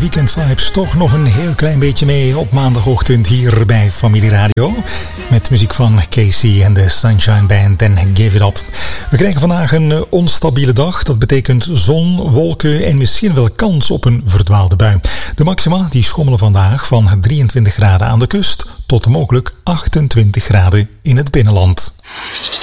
Weekend Vibes toch nog een heel klein beetje mee op maandagochtend hier bij Familie Radio. Met muziek van Casey en de Sunshine Band en Give It Up. We krijgen vandaag een onstabiele dag. Dat betekent zon, wolken en misschien wel kans op een verdwaalde bui. De maxima die schommelen vandaag van 23 graden aan de kust tot mogelijk 28 graden in het binnenland.